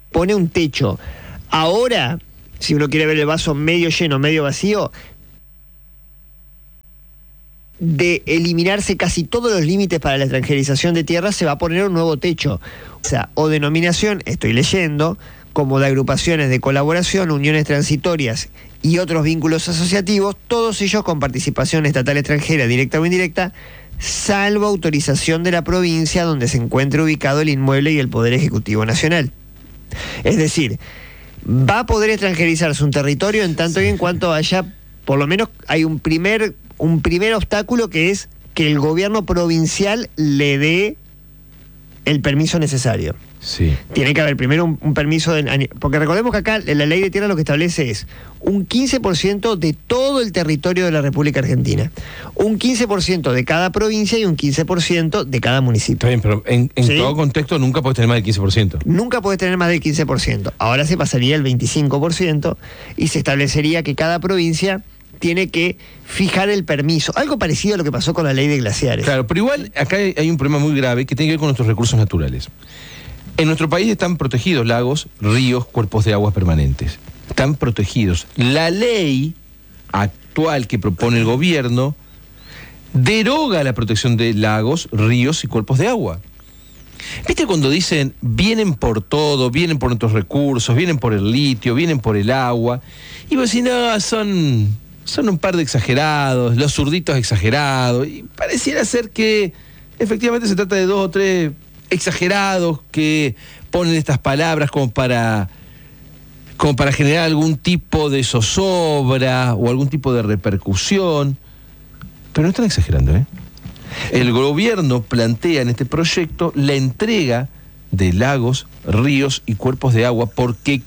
pone un techo. Ahora, si uno quiere ver el vaso medio lleno, medio vacío, de eliminarse casi todos los límites para la extranjerización de tierras, se va a poner un nuevo techo. O sea, o denominación, estoy leyendo, como de agrupaciones de colaboración, uniones transitorias y otros vínculos asociativos, todos ellos con participación estatal extranjera, directa o indirecta, salvo autorización de la provincia donde se encuentre ubicado el inmueble y el Poder Ejecutivo Nacional. Es decir, va a poder extranjerizarse un territorio en tanto y en cuanto haya, por lo menos hay un primer obstáculo, que es que el gobierno provincial le dé el permiso necesario. Sí. Tiene que haber primero un permiso, porque recordemos que acá la ley de tierra lo que establece es un 15% de todo el territorio de la República Argentina, un 15% de cada provincia y un 15% de cada municipio. Está bien, pero en ¿Sí? todo contexto nunca puedes tener más del 15%. Nunca puedes tener más del 15%. Ahora se pasaría el 25% y se establecería que cada provincia tiene que fijar el permiso. Algo parecido a lo que pasó con la ley de glaciares. Claro, pero igual acá hay un problema muy grave que tiene que ver con nuestros recursos naturales. En nuestro país están protegidos lagos, ríos, cuerpos de aguas permanentes. Están protegidos. La ley actual que propone el gobierno deroga la protección de lagos, ríos y cuerpos de agua. ¿Viste cuando dicen, vienen por todo, vienen por nuestros recursos, vienen por el litio, vienen por el agua? Y vos decís, no, son un par de exagerados, los zurditos exagerados. Y pareciera ser que efectivamente se trata de 2 o 3 exagerados que ponen estas palabras como para generar algún tipo de zozobra o algún tipo de repercusión. Pero no están exagerando, ¿eh? El gobierno plantea en este proyecto la entrega de lagos, ríos y cuerpos de agua porque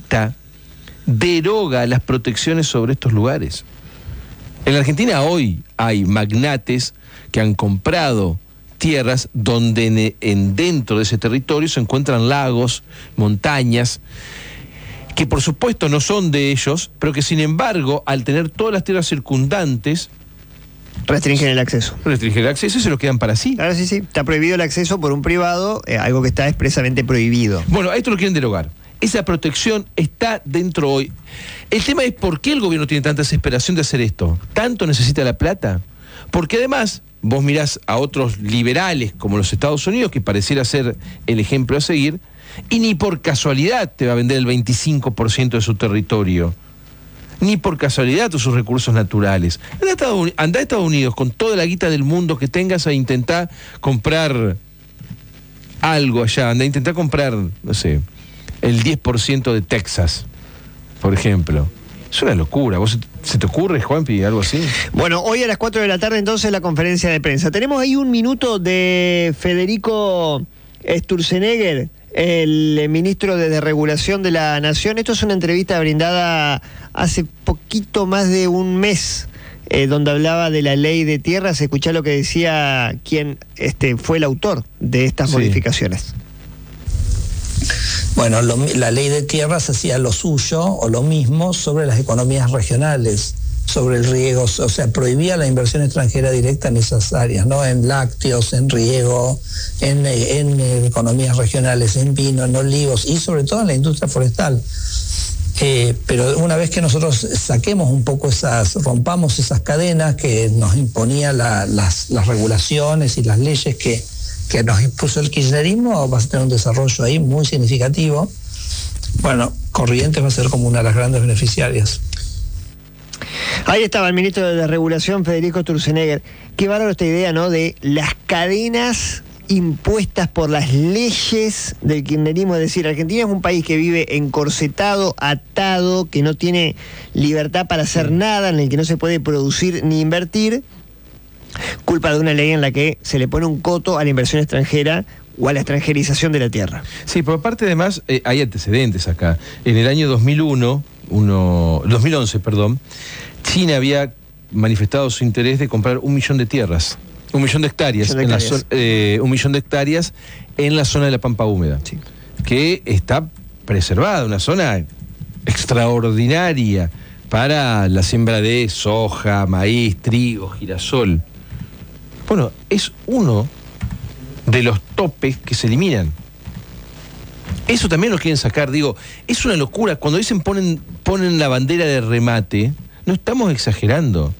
deroga las protecciones sobre estos lugares. En la Argentina hoy hay magnates que han comprado tierras donde dentro de ese territorio se encuentran lagos, montañas, que por supuesto no son de ellos, pero que sin embargo, al tener todas las tierras circundantes, Restringen el acceso. Restringen el acceso y se lo quedan para sí. Claro, sí. Está prohibido el acceso por un privado, algo que está expresamente prohibido. Bueno, a esto lo quieren derogar. Esa protección está dentro hoy. El tema es por qué el gobierno tiene tanta desesperación de hacer esto. ¿Tanto necesita la plata? Porque además, vos mirás a otros liberales como los Estados Unidos, que pareciera ser el ejemplo a seguir, y ni por casualidad te va a vender el 25% de su territorio. Ni por casualidad de sus recursos naturales. Andá a Estados Unidos con toda la guita del mundo que tengas a intentar comprar algo allá. Andá a intentar comprar, no sé, el 10% de Texas, por ejemplo. Es una locura. ¿Vos se te ocurre, Juanpi, algo así? Bueno, hoy a las 4 de la tarde entonces la conferencia de prensa. Tenemos ahí un minuto de Federico Sturzenegger, el ministro de Desregulación de la Nación. Esto es una entrevista brindada hace poquito más de un mes, donde hablaba de la ley de tierras. Escuchá lo que decía quien fue el autor de estas modificaciones. Bueno, la ley de tierras hacía lo suyo o lo mismo sobre las economías regionales, sobre el riego, o sea, prohibía la inversión extranjera directa en esas áreas, ¿no? En lácteos, en riego, en economías regionales, en vino, en olivos y sobre todo en la industria forestal. Pero una vez que nosotros saquemos un poco rompamos esas cadenas que nos imponían las regulaciones y las leyes que nos impuso el kirchnerismo, va a tener un desarrollo ahí muy significativo. Bueno, Corrientes va a ser como una de las grandes beneficiarias. Ahí estaba el ministro de Desregulación, Federico Sturzenegger. Qué bárbaro esta idea, ¿no? De las cadenas impuestas por las leyes del kirchnerismo. Es decir, Argentina es un país que vive encorsetado, atado, que no tiene libertad para hacer nada, en el que no se puede producir ni invertir, culpa de una ley en la que se le pone un coto a la inversión extranjera o a la extranjerización de la tierra. Sí, por aparte además hay antecedentes acá. En el año 2011, China había manifestado su interés de comprar 1 millón de tierras, 1 millón de hectáreas, 1 millón de hectáreas en la zona de la Pampa Húmeda, que está preservada, una zona extraordinaria para la siembra de soja, maíz, trigo, girasol. Bueno, es uno de los topes que se eliminan. Eso también lo quieren sacar, digo, es una locura. Cuando dicen ponen la bandera de remate, no estamos exagerando.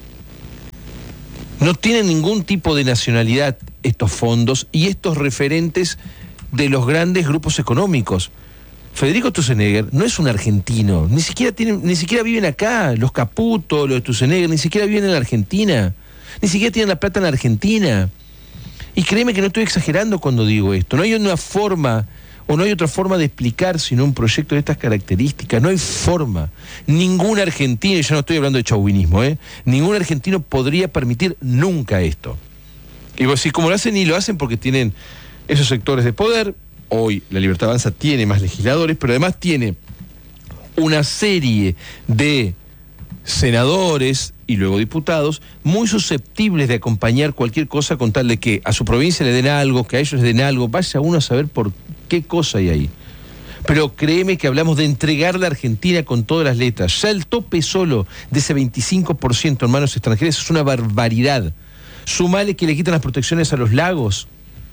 No tienen ningún tipo de nacionalidad estos fondos y estos referentes de los grandes grupos económicos. Federico Sturzenegger no es un argentino, ni siquiera viven acá. Los Caputo, los de Sturzenegger, ni siquiera viven en la Argentina, ni siquiera tienen la plata en la Argentina. Y créeme que no estoy exagerando cuando digo esto. No hay una forma, o no hay otra forma de explicar sino un proyecto de estas características. No hay forma. Ningún argentino, y ya no estoy hablando de chauvinismo, ningún argentino podría permitir nunca esto. Y vos decís, ¿cómo lo hacen? Y lo hacen porque tienen esos sectores de poder. Hoy la Libertad Avanza tiene más legisladores, pero además tiene una serie de senadores y luego diputados muy susceptibles de acompañar cualquier cosa con tal de que a su provincia le den algo, que a ellos les den algo. Vaya uno a saber por qué cosa hay ahí. Pero créeme que hablamos de entregar la Argentina con todas las letras. Ya el tope solo de ese 25% en manos extranjeras es una barbaridad. Sumale que le quitan las protecciones a los lagos,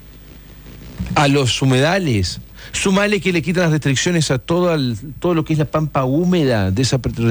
a los humedales. Sumale que le quitan las restricciones a todo lo que es la pampa húmeda de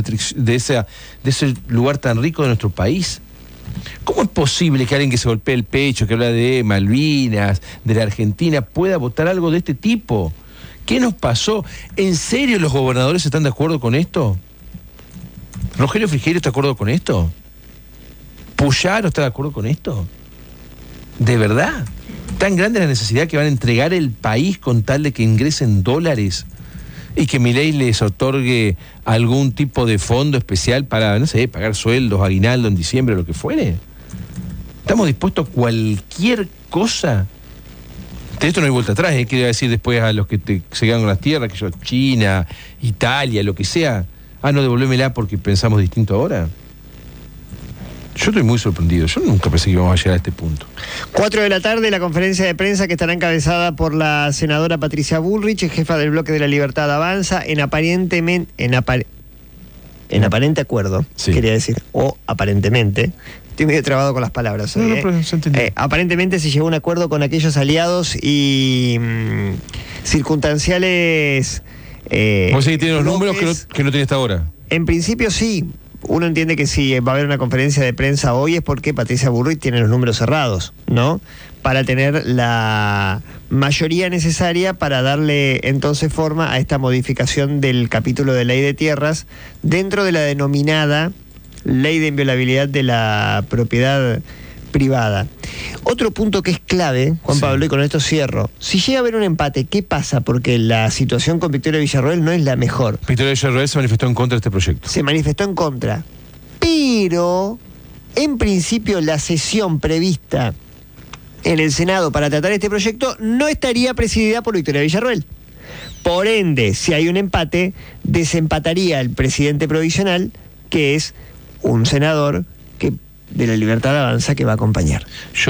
ese lugar tan rico de nuestro país. ¿Cómo es posible que alguien que se golpea el pecho, que habla de Malvinas, de la Argentina, pueda votar algo de este tipo? ¿Qué nos pasó? ¿En serio los gobernadores están de acuerdo con esto? ¿Rogelio Frigerio está de acuerdo con esto? ¿Puyaro está de acuerdo con esto? ¿De verdad? ¿Tan grande la necesidad que van a entregar el país con tal de que ingresen dólares y que Milei les otorgue algún tipo de fondo especial para, no sé, pagar sueldos, aguinaldo en diciembre o lo que fuere? ¿Estamos dispuestos a cualquier cosa? De esto no hay vuelta atrás, quiero decir después a los que se quedan con las tierras, que yo, China, Italia, lo que sea, no, devolvémela porque pensamos distinto ahora. Yo estoy muy sorprendido, yo nunca pensé que íbamos a llegar a este punto. 4 de la tarde, la conferencia de prensa que estará encabezada por la senadora Patricia Bullrich, jefa del bloque de la Libertad Avanza, en aparente acuerdo, sí, quería decir, o aparentemente. Estoy medio trabado con las palabras. No, pero se entendió. Aparentemente se llegó a un acuerdo con aquellos aliados y circunstanciales. ¿Vos decís que tiene los números que no tiene hasta ahora? En principio sí. Uno entiende que si va a haber una conferencia de prensa hoy es porque Patricia Bullrich tiene los números cerrados, ¿no? Para tener la mayoría necesaria para darle entonces forma a esta modificación del capítulo de Ley de Tierras dentro de la denominada Ley de Inviolabilidad de la Propiedad Privada. Otro punto que es clave, Juan Pablo, y con esto cierro. Si llega a haber un empate, ¿qué pasa? Porque la situación con Victoria Villarroel no es la mejor. Victoria Villarroel se manifestó en contra de este proyecto. Se manifestó en contra. Pero, en principio, la sesión prevista en el Senado para tratar este proyecto no estaría presidida por Victoria Villarroel. Por ende, si hay un empate, desempataría el presidente provisional, que es un senador de la Libertad Avanza que va a acompañar.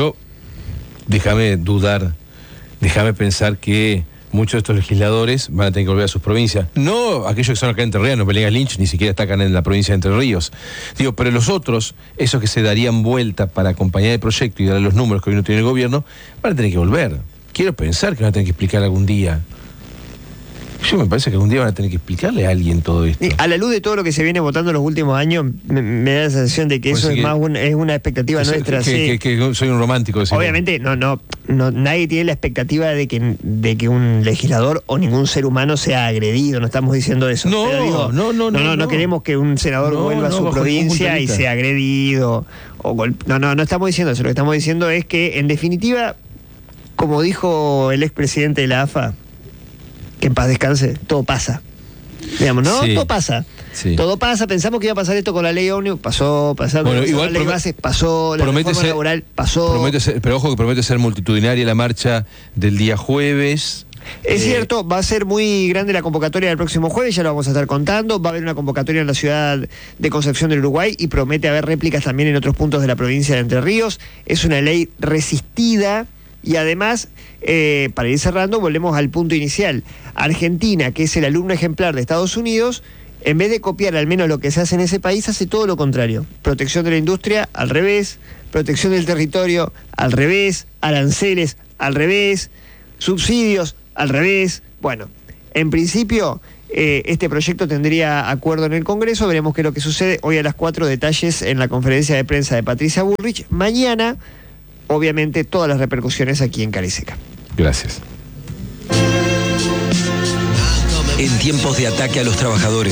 Déjame dudar, déjame pensar que muchos de estos legisladores van a tener que volver a sus provincias. No aquellos que son acá en Entre Ríos, no Peleas Lynch, ni siquiera están acá en la provincia de Entre Ríos. Digo, pero los otros, esos que se darían vuelta para acompañar el proyecto y dar los números que hoy no tiene el gobierno, van a tener que volver. Quiero pensar que van a tener que explicar algún día. Yo me parece que algún día van a tener que explicarle a alguien todo esto. A la luz de todo lo que se viene votando en los últimos años, me da la sensación de que eso es más es una expectativa nuestra. Que soy un romántico. Obviamente, no, nadie tiene la expectativa de que un legislador o ningún ser humano sea agredido, no estamos diciendo eso. No queremos que un senador vuelva a su provincia y sea agredido. No estamos diciendo eso. Lo que estamos diciendo es que, en definitiva, como dijo el expresidente de la AFA, que en paz descanse, todo pasa. Digamos, ¿no? Sí. Todo pasa. Sí. Todo pasa. Pensamos que iba a pasar esto con la ley ómnibus, pasó. Bueno, igual la ley base, pasó. La reforma laboral, pasó. Pero ojo que promete ser multitudinaria la marcha del día jueves. Es cierto, va a ser muy grande la convocatoria del próximo jueves, ya lo vamos a estar contando. Va a haber una convocatoria en la ciudad de Concepción del Uruguay y promete haber réplicas también en otros puntos de la provincia de Entre Ríos. Es una ley resistida. Y además, para ir cerrando, volvemos al punto inicial. Argentina, que es el alumno ejemplar de Estados Unidos, en vez de copiar al menos lo que se hace en ese país, hace todo lo contrario. Protección de la industria, al revés. Protección del territorio, al revés. Aranceles, al revés. Subsidios, al revés. Bueno, En principio, este proyecto tendría acuerdo en el Congreso, veremos qué es lo que sucede. Hoy a las 4 detalles en la conferencia de prensa de Patricia Bullrich. Mañana, obviamente, todas las repercusiones aquí en Cariseca. Gracias. En tiempos de ataque a los trabajadores,